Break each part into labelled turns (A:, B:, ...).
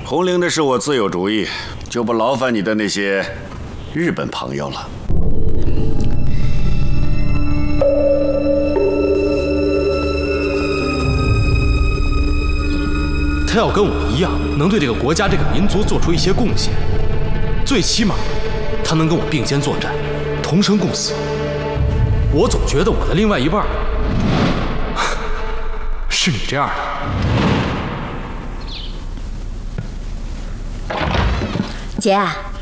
A: 红绫的事我自有主意，就不劳烦你的那些日本朋友了。
B: 他要跟我一样，能对这个国家、这个民族做出一些贡献，最起码，他能跟我并肩作战，同生共死。我总觉得我的另外一半是你这样的。
C: 姐，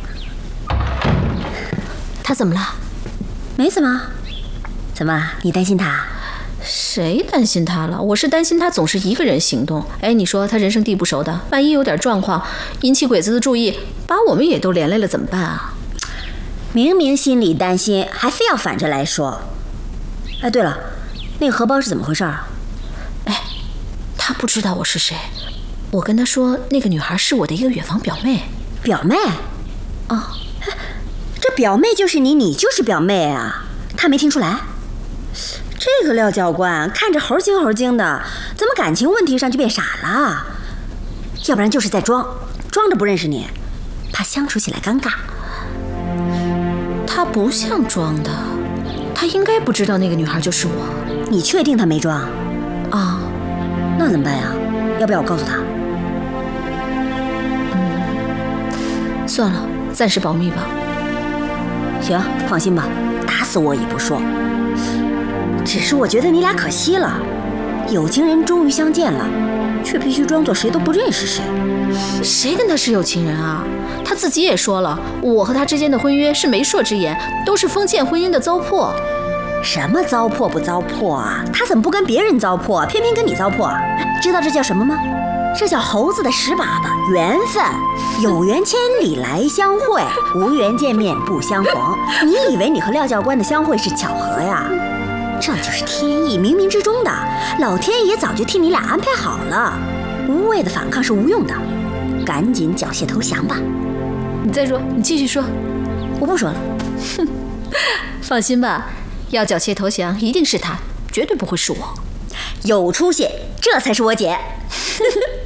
D: 他怎么了？
C: 没怎么。怎么，你担心他？
D: 谁担心他了？我是担心他总是一个人行动。哎，你说他人生地不熟的，万一有点状况，引起鬼子的注意，把我们也都连累了，怎么办啊？
C: 明明心里担心，还非要反着来说。哎，对了，那个荷包是怎么回事啊？
D: 哎，他不知道我是谁。我跟他说，那个女孩是我的一个远房表妹。
C: 表妹？
D: 啊，
C: 这表妹就是你，你就是表妹啊？他没听出来？这个廖教官看着猴精猴精的，怎么感情问题上就变傻了？要不然就是在装着不认识你，怕相处起来尴尬。
D: 他不像装的，他应该不知道那个女孩就是我。
C: 你确定他没装？
D: 啊，
C: 那怎么办呀？要不要我告诉他？
D: 算了，暂时保密吧。
C: 行，放心吧，打死我也不说。只是我觉得你俩可惜了，有情人终于相见了，却必须装作谁都不认识谁。
D: 谁跟他是有情人啊？他自己也说了，我和他之间的婚约是媒妁之言，都是封建婚姻的糟粕。
C: 什么糟粕不糟粕啊？他怎么不跟别人糟粕，偏偏跟你糟粕？知道这叫什么吗？这叫猴子的屎粑粑，缘分。有缘千里来相会，无缘见面不相逢。你以为你和廖教官的相会是巧合呀？这就是天意，冥冥之中的，老天爷早就替你俩安排好了。无谓的反抗是无用的，赶紧缴械投降吧。
D: 你再说，你继续说。
C: 我不说了。
D: 哼，放心吧，要缴械投降一定是他，绝对不会是我。
C: 有出息，这才是我姐。